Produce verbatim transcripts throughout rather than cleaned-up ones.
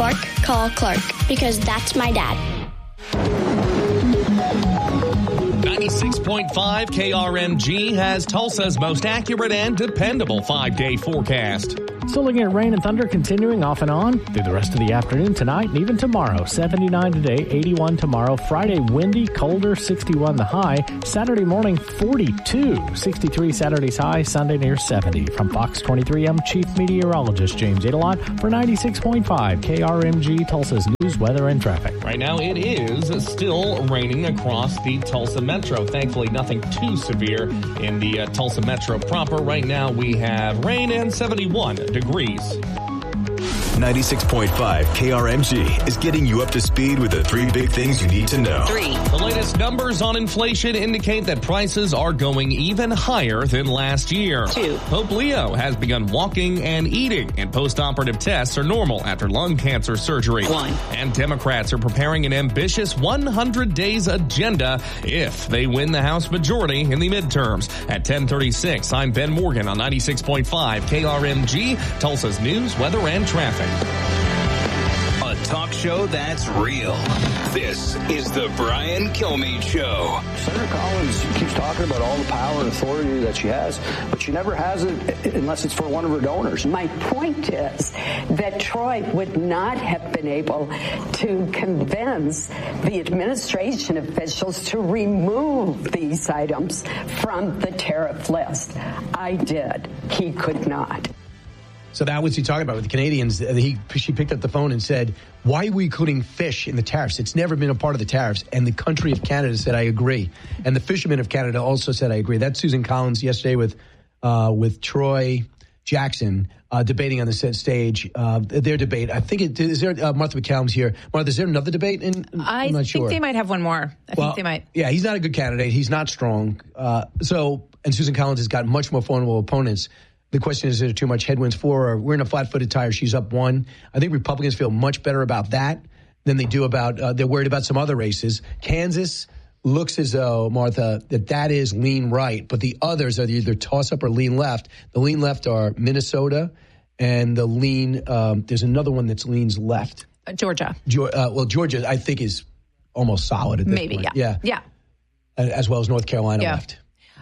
Clark, call Clark, because that's my dad. ninety-six point five K R M G has Tulsa's most accurate and dependable five-day forecast. Still looking at rain and thunder continuing off and on through the rest of the afternoon tonight and even tomorrow. seventy-nine today, eighty-one tomorrow. Friday, windy, colder, sixty-one the high. Saturday morning, forty-two. sixty-three Saturday's high. Sunday near seventy. From Fox twenty-three, I'm Chief Meteorologist James Adelot for ninety-six point five K R M G, Tulsa's news, weather, and traffic. Right now, it is still raining across the Tulsa Metro. Thankfully, nothing too severe in the uh, Tulsa Metro proper. Right now, we have rain and seventy-one degrees. ninety-six point five K R M G is getting you up to speed with the three big things you need to know. Three. The latest numbers on inflation indicate that prices are going even higher than last year. Two. Pope Leo has begun walking and eating, and post-operative tests are normal after lung cancer surgery. One. And Democrats are preparing an ambitious one hundred days agenda if they win the House majority in the midterms. At ten thirty-six, I'm Ben Morgan on ninety-six point five K R M G, Tulsa's news, weather, and traffic. A talk show that's real. This is the Brian Kilmeade Show. Senator Collins keeps talking about all the power and authority that she has, but she never has it unless it's for one of her donors. My point is that Troy would not have been able to convince the administration officials to remove these items from the tariff list. I did. He could not. So that was he talking about with the Canadians. He she picked up the phone and said, "Why are we including fish in the tariffs? It's never been a part of the tariffs." And the country of Canada said, "I agree." And the fishermen of Canada also said, "I agree." That's Susan Collins yesterday with uh, with Troy Jackson uh, debating on the stage. Uh, their debate. I think it is there. Uh, Martha McCallum's here. Martha, is there another debate? In, I I'm not think sure. they might have one more. I well, think they might. Yeah, he's not a good candidate. He's not strong. Uh, so and Susan Collins has got much more formidable opponents. The question is, is there too much headwinds for her? We're in a flat-footed tire. She's up one. I think Republicans feel much better about that than they do about, uh, they're worried about some other races. Kansas looks as though, Martha, that that is lean right, but the others are either toss-up or lean left. The lean left are Minnesota, and the lean, um, there's another one that's leans left. Uh, Georgia. Georgia. Uh, well, Georgia, I think, is almost solid at this Maybe, point. yeah. Yeah. Yeah. As well as North Carolina yeah. left.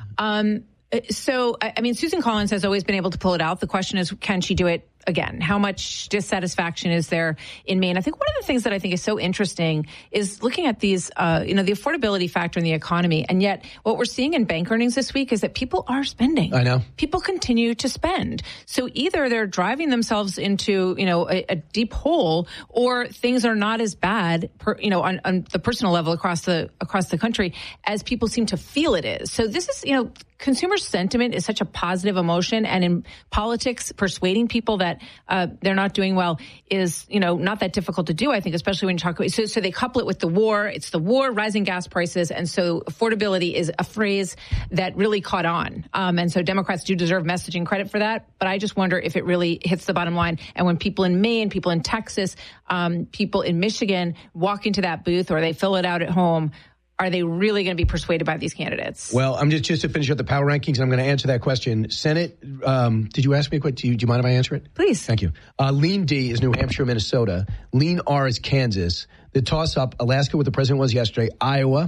Um. So, I mean, Susan Collins has always been able to pull it out. The question is, can she do it again? How much dissatisfaction is there in Maine? I think one of the things that I think is so interesting is looking at these, uh, you know, the affordability factor in the economy. And yet what we're seeing in bank earnings this week is that people are spending. I know. People continue to spend. So either they're driving themselves into, you know, a, a deep hole, or things are not as bad, per, you know, on, on the personal level across the across the country as people seem to feel it is. So this is, you know, consumer sentiment is such a positive emotion, and in politics, persuading people that uh, they're not doing well is, you know, not that difficult to do, I think, especially when you talk about, so, so they couple it with the war. It's the war, rising gas prices, and so affordability is a phrase that really caught on. Um, and so Democrats do deserve messaging credit for that, but I just wonder if it really hits the bottom line. And when people in Maine, people in Texas, um, people in Michigan walk into that booth, or they fill it out at home, are they really going to be persuaded by these candidates? Well, I'm just just to finish up the power rankings, I'm going to answer that question. Senate, um, did you ask me a question? Do you, do you mind if I answer it? Please. Thank you. Uh, lean D is New Hampshire, Minnesota. Lean R is Kansas. The toss-up, Alaska, what the president was yesterday, Iowa,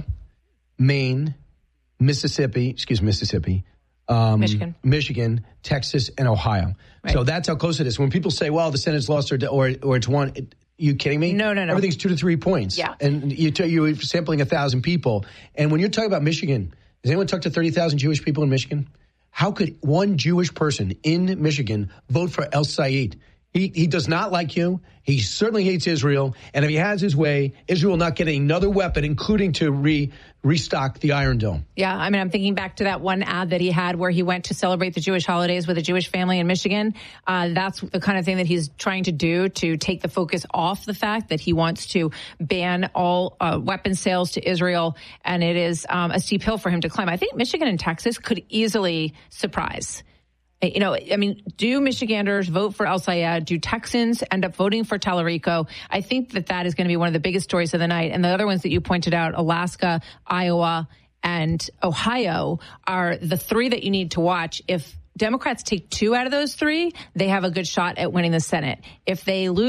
Maine, Mississippi, excuse me, Mississippi, um, Michigan, Michigan, Texas, and Ohio. Right. So that's how close it is. When people say, well, the Senate's lost or, or, or it's won, it, you kidding me? No, no, no. Everything's two to three points. Yeah. And you t- you're sampling a thousand people. And when you're talking about Michigan, has anyone talked to thirty thousand Jewish people in Michigan? How could one Jewish person in Michigan vote for El Sayed? He, he does not like you. He certainly hates Israel. And if he has his way, Israel will not get another weapon, including to re, restock the Iron Dome. Yeah, I mean, I'm thinking back to that one ad that he had where he went to celebrate the Jewish holidays with a Jewish family in Michigan. Uh, that's the kind of thing that he's trying to do to take the focus off the fact that he wants to ban all uh, weapon sales to Israel. And it is um, a steep hill for him to climb. I think Michigan and Texas could easily surprise. You know, I mean, do Michiganders vote for El Sayed? Do Texans end up voting for Tallarico? I think that that is going to be one of the biggest stories of the night. And the other ones that you pointed out, Alaska, Iowa, and Ohio, are the three that you need to watch. If Democrats take two out of those three, they have a good shot at winning the Senate. If they lose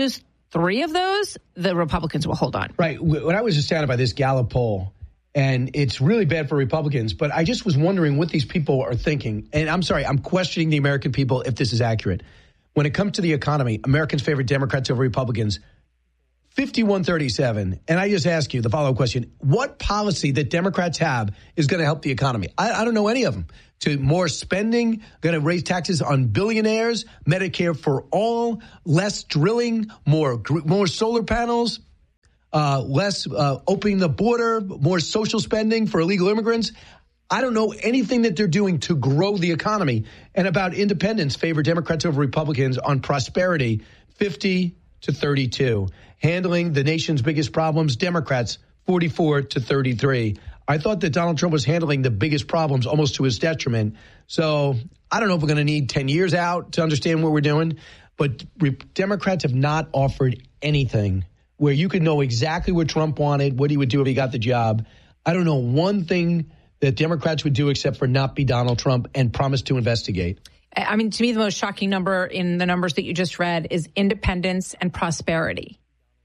three of those, the Republicans will hold on. Right. When I was astounded by this Gallup poll, and it's really bad for Republicans, but I just was wondering what these people are thinking. And I'm sorry, I'm questioning the American people if this is accurate. When it comes to the economy, Americans favor Democrats over Republicans, fifty-one thirty-seven. And I just ask you the follow-up question. What policy that Democrats have is going to help the economy? I, I don't know any of them. To more spending, going to raise taxes on billionaires, Medicare for all, less drilling, more more solar panels, uh, less uh, opening the border, more social spending for illegal immigrants. I don't know anything that they're doing to grow the economy. And about independence, favor Democrats over Republicans on prosperity, fifty to thirty-two. Handling the nation's biggest problems, Democrats, forty-four to thirty-three. I thought that Donald Trump was handling the biggest problems almost to his detriment. So I don't know if we're going to need ten years out to understand what we're doing. But Democrats have not offered anything where you could know exactly what Trump wanted, what he would do if he got the job. I don't know one thing that Democrats would do except for not be Donald Trump and promise to investigate. I mean, to me, the most shocking number in the numbers that you just read is independence and prosperity.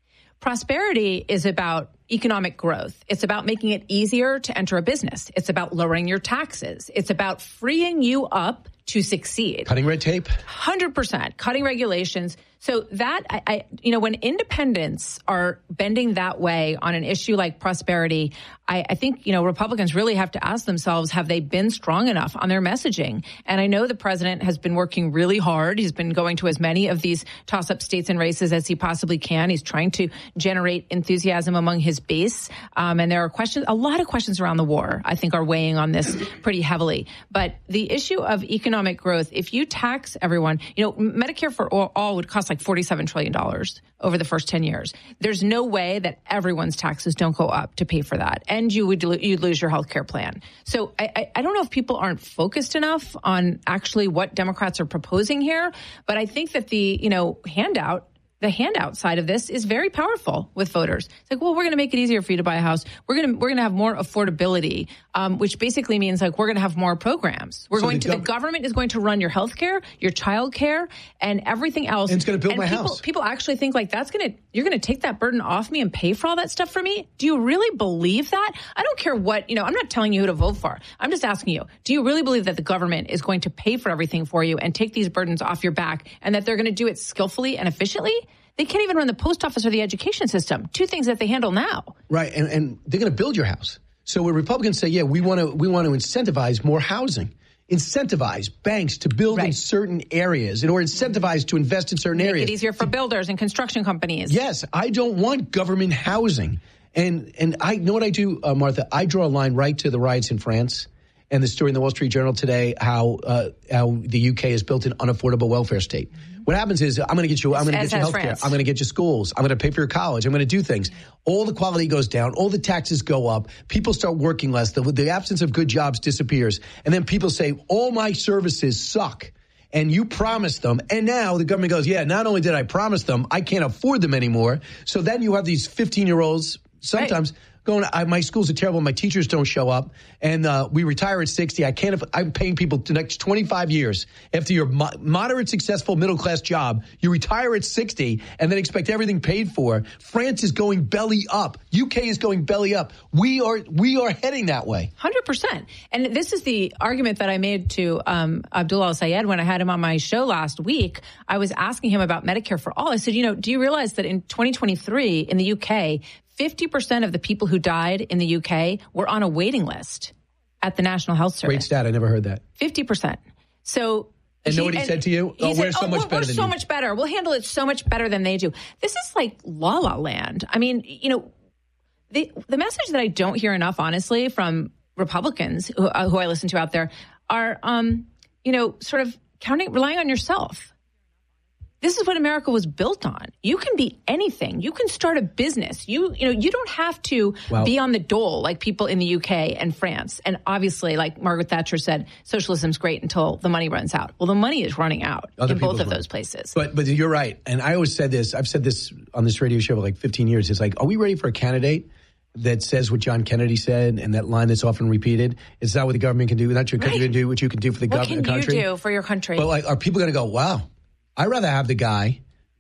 Prosperity is about economic growth. It's about making it easier to enter a business. It's about lowering your taxes. It's about freeing you up to succeed. Cutting red tape? one hundred percent. Cutting regulations. So that, I, I, you know, when independents are bending that way on an issue like prosperity, I, I think, you know, Republicans really have to ask themselves, have they been strong enough on their messaging? And I know the president has been working really hard. He's been going to as many of these toss-up states and races as he possibly can. He's trying to generate enthusiasm among his base. Um, and there are questions, a lot of questions around the war, I think, are weighing on this pretty heavily. But the issue of economic growth, if you tax everyone, you know, Medicare for all would cost like forty-seven trillion dollars over the first ten years. There's no way that everyone's taxes don't go up to pay for that. And you would you'd lose your health care plan. So I, I, I don't know if people aren't focused enough on actually what Democrats are proposing here. But I think that the, you know, handout, the handout side of this is very powerful with voters. It's like, well, we're going to make it easier for you to buy a house. We're going to we're going to have more affordability, um, which basically means like we're going to have more programs. We're so going the to gov- the government is going to run your health care, your child care, and everything else. And it's going to build and my people, house. People actually think like that's going to you're going to take that burden off me and pay for all that stuff for me. Do you really believe that? I don't care what, you know, I'm not telling you who to vote for. I'm just asking you, do you really believe that the government is going to pay for everything for you and take these burdens off your back and that they're going to do it skillfully and efficiently? They can't even run the post office or the education system, two things that they handle now. Right, and, and they're going to build your house. So when Republicans say, yeah, we want to we want to incentivize more housing, incentivize banks to build right. in certain areas, and or incentivize to invest in certain Make areas. Make it easier for builders and construction companies. Yes, I don't want government housing. And and I know what I do, uh, Martha. I draw a line right to the riots in France and the story in the Wall Street Journal today, how uh, how the U K has built an unaffordable welfare state. What happens is I'm going to get you, I'm going to get you health care. I'm going to get you schools. I'm going to pay for your college. I'm going to do things. All the quality goes down. All the taxes go up. People start working less. The, the absence of good jobs disappears. And then people say, all my services suck. And you promised them. And now the government goes, yeah, not only did I promise them, I can't afford them anymore. So then you have these fifteen-year-olds sometimes right. going, I, my schools are terrible. My teachers don't show up. And uh, we retire at sixty. I can't, I'm paying people the next twenty-five years. After your mo- moderate, successful middle-class job, you retire at sixty and then expect everything paid for. France is going belly up. U K is going belly up. We are, we are heading that way. one hundred percent. And this is the argument that I made to um, Abdullah al-Sayed when I had him on my show last week. I was asking him about Medicare for all. I said, you know, do you realize that in twenty twenty-three in the U K, fifty percent of the people who died in the U K were on a waiting list at the National Health Service. Great stat. I never heard that. fifty percent. So. And know what he and said to you? Oh, said, we're so oh, much we're, better we're than so you. much better. We'll handle it so much better than they do. This is like La La Land. I mean, you know, the, the message that I don't hear enough, honestly, from Republicans who, uh, who I listen to out there are, um, you know, sort of counting, relying on yourself. This is what America was built on. You can be anything. You can start a business. You, you know, you don't have to wow. be on the dole like people in the U K and France. And obviously, like Margaret Thatcher said, socialism's great until the money runs out. Well, the money is running out Other in both of run. those places. But but you're right. And I always said this. I've said this on this radio show for like fifteen years. It's like, are we ready for a candidate that says what John Kennedy said and that line that's often repeated? It's not what the government can do. Not your country right. can do what you can do for the what government. What can country. you do for your country? But like, are people going to go, wow, I'd rather have the guy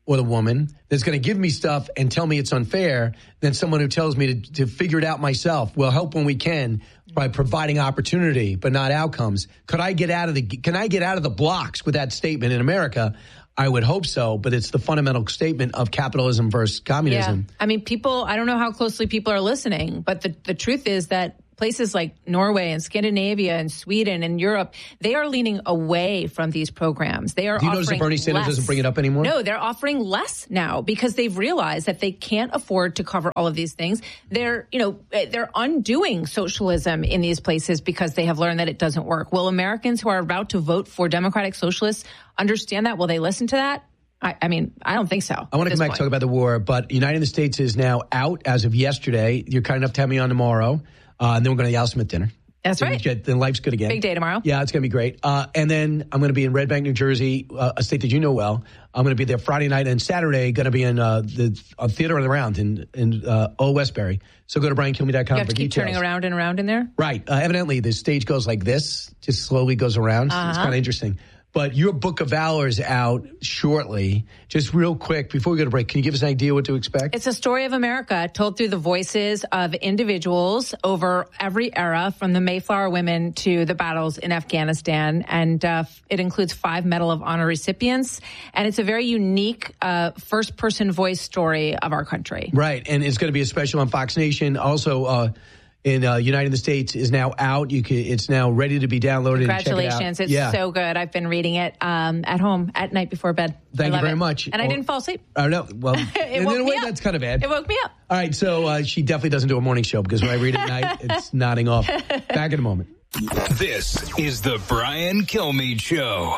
or the woman that's going to give me stuff and tell me it's unfair than someone who tells me to, to figure it out myself. We'll help when we can by providing opportunity, but not outcomes. Could I get out of the, can I get out of the blocks with that statement in America? I would hope so, but it's the fundamental statement of capitalism versus communism. Yeah. I mean, people, I don't know how closely people are listening, but the, the truth is that places like Norway and Scandinavia and Sweden and Europe, they are leaning away from these programs. They are Do you offering notice that Bernie Sanders less. doesn't bring it up anymore? No, they're offering less now because they've realized that they can't afford to cover all of these things. They're, you know, they're undoing socialism in these places because they have learned that it doesn't work. Will Americans who are about to vote for democratic socialists understand that? Will they listen to that? I, I mean, I don't think so. I want to come back and talk about the war, but United States is now out as of yesterday. You're kind enough to have me on tomorrow. Uh, and then we're going to the Al Smith dinner. That's then right. Get, then life's good again. Big day tomorrow. Yeah, it's going to be great. Uh, and then I'm going to be in Red Bank, New Jersey, uh, a state that you know well. I'm going to be there Friday night and Saturday. Going to be in uh, the uh, Theater on the Round in in uh, Old Westbury. So go to brian kilmeade dot com You have for to keep details. turning around and around in there? Right. Uh, evidently, the stage goes like this, just slowly goes around. Uh-huh. It's kind of interesting. But your book of valor is out shortly. Just real quick, before we go to break, can you give us an idea what to expect? It's a story of America told through the voices of individuals over every era, from the Mayflower women to the battles in Afghanistan. And uh, it includes five Medal of Honor recipients. And it's a very unique uh, first-person voice story of our country. Right. And it's going to be a special on Fox Nation. Also, uh, in uh, United States is now out. You can, it's now ready to be downloaded. Congratulations. And check it out. It's yeah. so good. I've been reading it um, at home at night before bed. Thank I you very it. much. And I didn't fall asleep. Oh, no. Well, in woke a me way, up. that's kind of bad. It woke me up. All right. So uh, she definitely doesn't do a morning show because when I read at night, it's nodding off. Back in a moment. This is the Brian Kilmeade Show.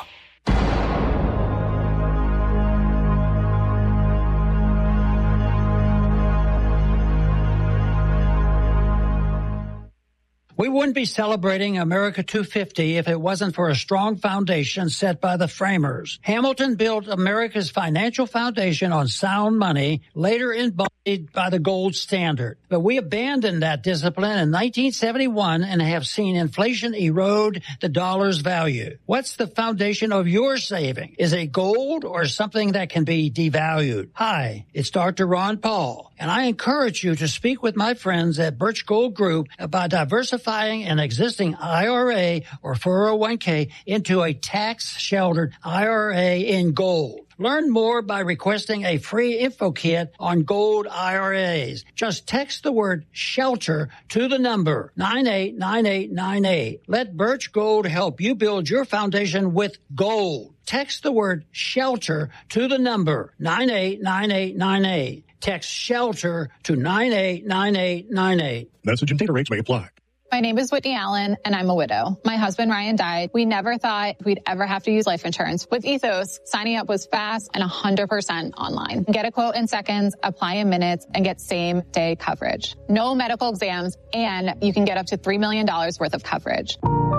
We wouldn't be celebrating America two fifty if it wasn't for a strong foundation set by the framers. Hamilton built America's financial foundation on sound money, later embodied by the gold standard. But we abandoned that discipline in nineteen seventy-one and have seen inflation erode the dollar's value. What's the foundation of your saving? Is it gold or something that can be devalued? Hi, it's Doctor Ron Paul, and I encourage you to speak with my friends at Birch Gold Group about diversifying an existing I R A or four oh one k into a tax-sheltered I R A in gold. Learn more by requesting a free info kit on gold I R As. Just text the word shelter to the number nine eight nine eight nine eight. Let Birch Gold help you build your foundation with gold. Text the word shelter to the number nine eight nine eight nine eight. Text shelter to nine eight nine eight nine eight. Message and data rates may apply. My name is Whitney Allen, and I'm a widow. My husband, Ryan, died. We never thought we'd ever have to use life insurance. With Ethos, signing up was fast and one hundred percent online. Get a quote in seconds, apply in minutes, and get same-day coverage. No medical exams, and you can get up to three million dollars worth of coverage.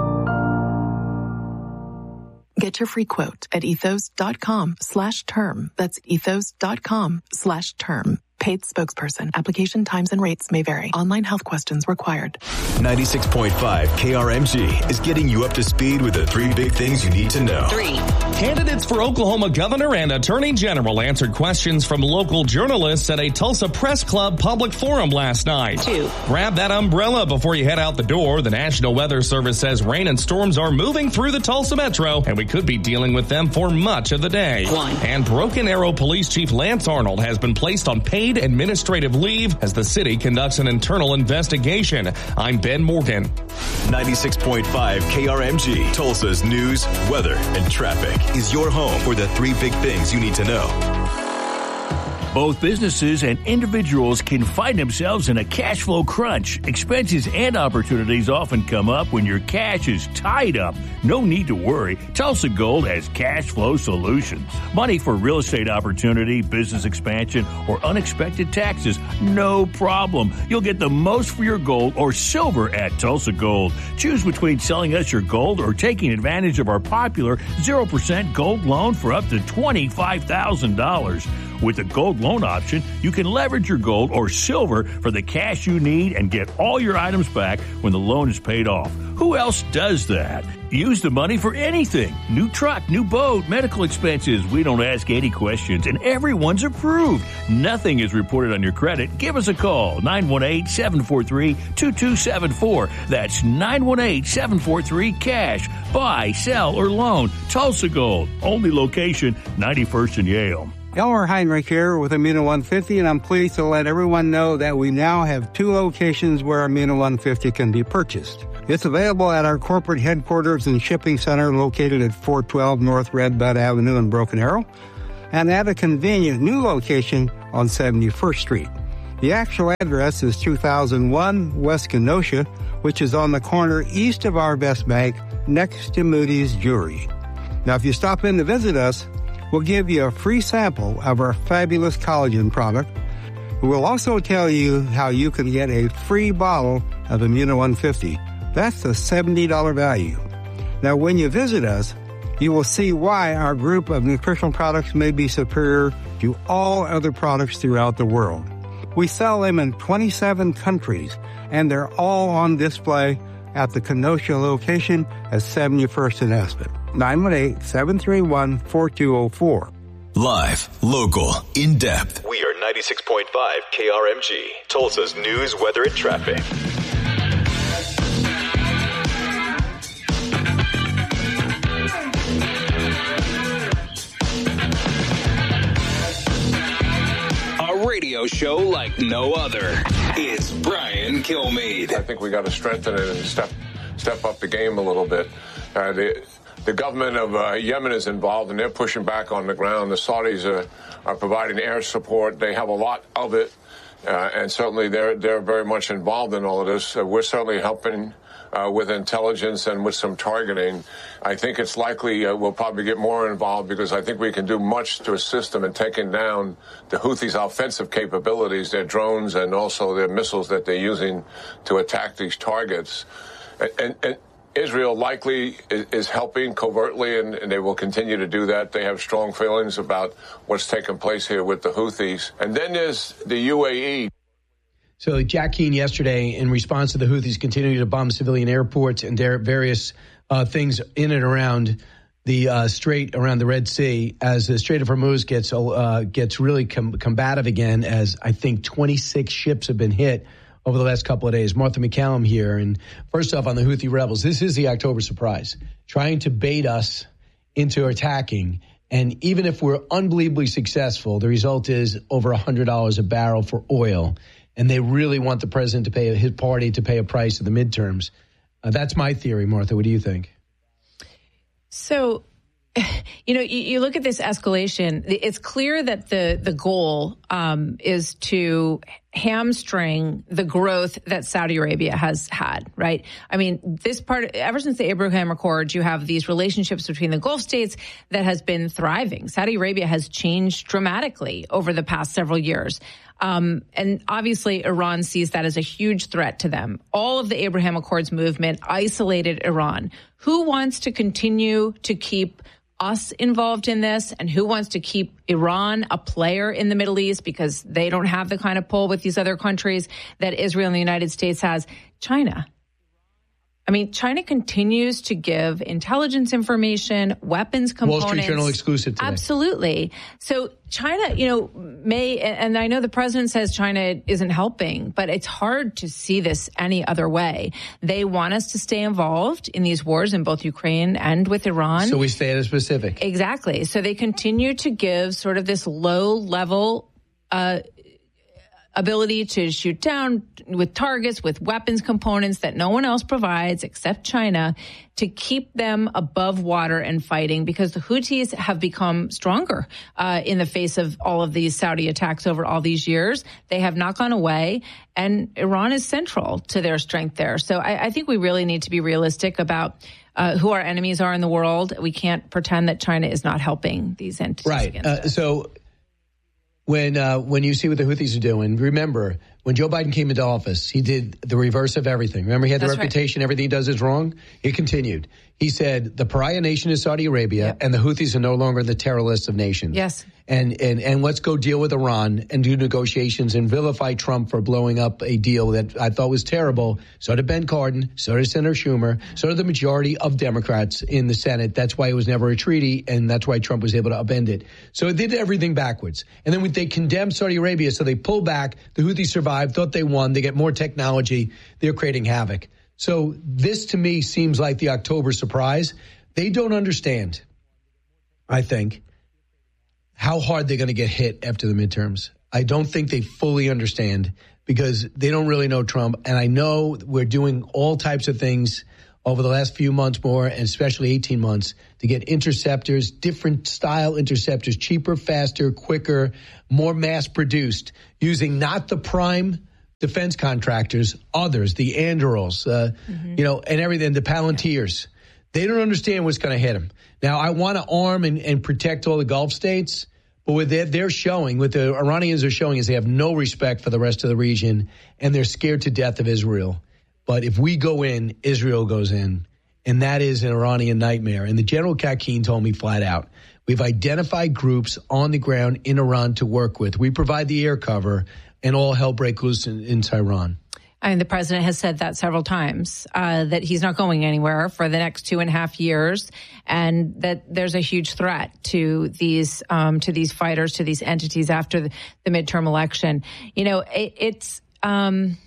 Get your free quote at ethos.com slash term. That's ethos.com slash term. Paid spokesperson. Application times and rates may vary. Online health questions required. ninety-six point five K R M G is getting you up to speed with the three big things you need to know. Three. Candidates for Oklahoma governor and attorney general answered questions from local journalists at a Tulsa Press Club public forum last night. Two. Grab that umbrella before you head out the door. The National Weather Service says rain and storms are moving through the Tulsa metro, and we could be dealing with them for much of the day. One. And Broken Arrow Police Chief Lance Arnold has been placed on paid administrative leave as the city conducts an internal investigation. I'm Ben Morgan. ninety-six point five K R M G, Tulsa's news, weather, and traffic is your home for the three big things you need to know. Both businesses and individuals can find themselves in a cash flow crunch. Expenses and opportunities often come up when your cash is tied up. No need to worry. Tulsa Gold has cash flow solutions. Money for real estate opportunity, business expansion, or unexpected taxes, no problem. You'll get the most for your gold or silver at Tulsa Gold. Choose between selling us your gold or taking advantage of our popular zero percent gold loan for up to twenty-five thousand dollars. With the gold loan option, you can leverage your gold or silver for the cash you need and get all your items back when the loan is paid off. Who else does that? Use the money for anything. New truck, new boat, medical expenses. We don't ask any questions, and everyone's approved. Nothing is reported on your credit. Give us a call, nine one eight, seven four three, two two seven four. That's nine one eight, seven four three, cash. Buy, sell, or loan. Tulsa Gold. Only location, ninety-first and Yale. Elmer Heinrich here with Amino one fifty, and I'm pleased to let everyone know that we now have two locations where Amino one fifty can be purchased. It's available at our corporate headquarters and shipping center located at four twelve North Red Bud Avenue in Broken Arrow, and at a convenient new location on seventy-first Street. The actual address is two thousand one West Kenosha, which is on the corner east of our Best Bank, next to Moody's Jewelry. Now, if you stop in to visit us, we'll give you a free sample of our fabulous collagen product. We'll also tell you how you can get a free bottle of Amino one fifty. That's a seventy dollars value. Now, when you visit us, you will see why our group of nutritional products may be superior to all other products throughout the world. We sell them in twenty-seven countries, and they're all on display at the Kenosha location at seventy-first and Aspen. nine one eight, seven three one, four two zero four. Live, local, in-depth. We are ninety-six point five K R M G, Tulsa's news, weather, and traffic. Radio show like no other. It's Brian Kilmeade. I think we got to strengthen it and step step up the game a little bit. Uh, the the government of uh, Yemen is involved, and they're pushing back on the ground. The Saudis are, are providing air support. They have a lot of it, uh, and certainly they're they're very much involved in all of this. Uh, we're certainly helping uh, with intelligence and with some targeting. I think it's likely uh, we'll probably get more involved because I think we can do much to assist them in taking down the Houthis' offensive capabilities, their drones, and also their missiles that they're using to attack these targets. And, and, and Israel likely is, is helping covertly, and, and they will continue to do that. They have strong feelings about what's taking place here with the Houthis. And then there's the U A E. So Jack Keane yesterday, in response to the Houthis continuing to bomb civilian airports and their various uh, things in and around the uh, Strait, around the Red Sea, as the Strait of Hormuz gets uh, gets really com- combative again, as I think twenty-six ships have been hit over the last couple of days. Martha McCallum here. And first off, on the Houthi rebels, this is the October surprise, trying to bait us into attacking. And even if we're unbelievably successful, the result is over one hundred dollars a barrel for oil. And they really want the president to pay, his party to pay a price in the midterms. Uh, that's my theory, Martha. What do you think? So, you know, you, you look at this escalation. It's clear that the the goal um, is to hamstring the growth that Saudi Arabia has had, right? I mean, this part, ever since the Abraham Accords, you have these relationships between the Gulf states that has been thriving. Saudi Arabia has changed dramatically over the past several years. Um, and obviously, Iran sees that as a huge threat to them. All of the Abraham Accords movement isolated Iran. Who wants to continue to keep us involved in this, and who wants to keep Iran a player in the Middle East because they don't have the kind of pull with these other countries that Israel and the United States has? China. I mean, China continues to give intelligence information, weapons components. Wall Street Journal exclusive today. Absolutely. So China, you know, may, and I know the president says China isn't helping, but it's hard to see this any other way. They want us to stay involved in these wars in both Ukraine and with Iran. So we stay at a specific. Exactly. So they continue to give sort of this low level, uh, ability to shoot down with targets, with weapons components that no one else provides except China, to keep them above water and fighting, because the Houthis have become stronger uh, in the face of all of these Saudi attacks over all these years. They have not gone away, and Iran is central to their strength there. So I, I think we really need to be realistic about uh, who our enemies are in the world. We can't pretend that China is not helping these entities. Right. Against Uh, us. so when uh, when you see what the Houthis are doing, remember, when Joe Biden came into office, he did the reverse of everything. Remember, he had the That's reputation, everything he does is wrong. He continued. He said the pariah nation is Saudi Arabia, Yep. and the Houthis are no longer the terror list of nations. Yes. and, and, and let's go deal with Iran and do negotiations and vilify Trump for blowing up a deal that I thought was terrible. So did Ben Cardin, so did Senator Schumer, so did the majority of Democrats in the Senate. That's why it was never a treaty, and that's why Trump was able to upend it. So it did everything backwards. And then when they condemned Saudi Arabia, so they pulled back, the Houthis survived, thought they won, they get more technology, they're creating havoc. So this to me seems like the October surprise. They don't understand, I think, how hard they're going to get hit after the midterms. I don't think they fully understand because they don't really know Trump. And I know we're doing all types of things over the last few months more, and especially eighteen months, to get interceptors, different style interceptors, cheaper, faster, quicker, more mass produced, using not the prime defense contractors, others, the Andurils, uh, mm-hmm. you know, and everything, the Palantirs. They don't understand what's going to hit them. Now, I want to arm and, and protect all the Gulf states, but what they're, they're showing, what the Iranians are showing is they have no respect for the rest of the region, and they're scared to death of Israel. But if we go in, Israel goes in, and that is an Iranian nightmare. And the General Kakeen told me flat out, we've identified groups on the ground in Iran to work with. We provide the air cover, and all hell break loose in, in Tehran. I mean, the president has said that several times, uh, that he's not going anywhere for the next two and a half years, and that there's a huge threat to these um, to these fighters, to these entities after the, the midterm election. You know, it, it's um,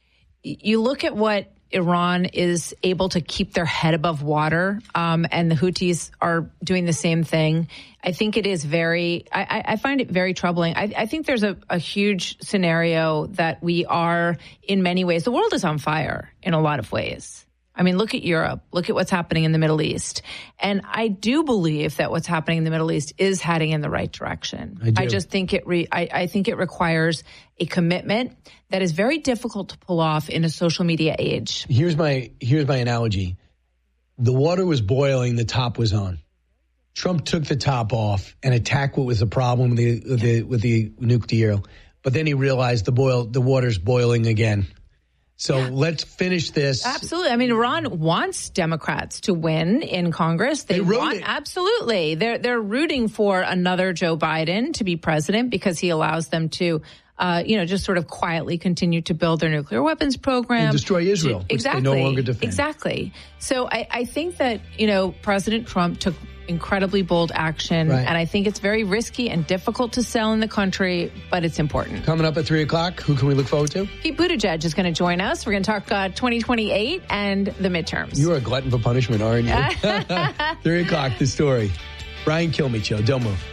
you look at what Iran is able to keep their head above water, um, and the Houthis are doing the same thing. I think it is very, I, I find it very troubling. I, I think there's a, a huge scenario that we are, in many ways, the world is on fire in a lot of ways. I mean, look at Europe. Look at what's happening in the Middle East. And I do believe that what's happening in the Middle East is heading in the right direction. I, do. I just think it re, I, I think it requires a commitment that is very difficult to pull off in a social media age. Here's my here's my analogy. The water was boiling, the top was on. Trump took the top off and attacked what was the problem with the, with the, with the nuclear. But then he realized the boil the water's boiling again. So yeah. Let's finish this. Absolutely. I mean, Iran wants Democrats to win in Congress. They, they want it. Absolutely. They're they're rooting for another Joe Biden to be president because he allows them to, uh, you know, just sort of quietly continue to build their nuclear weapons program, and destroy Israel, which exactly. they no longer defend. Exactly. So I, I think that, you know, President Trump took incredibly bold action, right. And I think it's very risky and difficult to sell in the country, but it's important. Coming up at three o'clock, who can we look forward to? Pete Buttigieg is going to join us. We're going to talk uh, twenty twenty-eight and the midterms. You are a glutton for punishment, aren't you? three o'clock, the story. Brian Kilmeade Show. Don't move.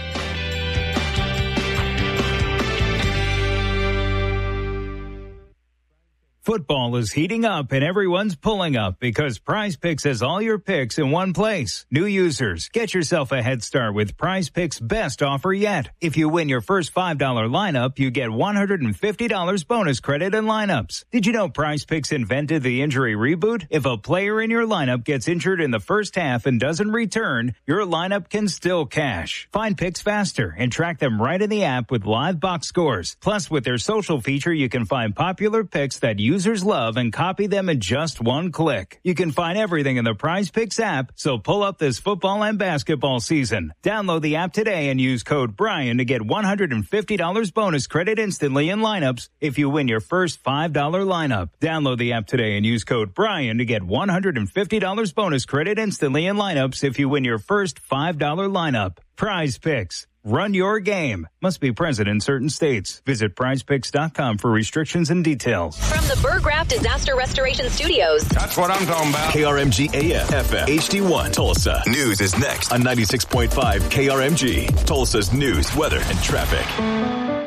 Football is heating up and everyone's pulling up because Prize Picks has all your picks in one place. New users, get yourself a head start with Prize Picks' best offer yet. If you win your first five dollar lineup, you get one hundred fifty dollars bonus credit in lineups. Did you know Prize Picks invented the injury reboot? If a player in your lineup gets injured in the first half and doesn't return, your lineup can still cash. Find picks faster and track them right in the app with live box scores. Plus, with their social feature, you can find popular picks that you users love and copy them in just one click. You can find everything in the Prize Picks app, so pull up this football and basketball season. Download the app today and use code Brian to get one hundred fifty dollars bonus credit instantly in lineups if you win your first five dollar lineup. Download the app today and use code Brian to get one hundred fifty dollars bonus credit instantly in lineups if you win your first five dollar lineup. Prize Picks. Run your game. Must be present in certain states. Visit prize picks dot com for restrictions and details. From the Burg Raft Disaster Restoration Studios. That's what I'm talking about. K R M G A M, F M, H D one, Tulsa. News is next on ninety-six point five K R M G. Tulsa's news, weather, and traffic.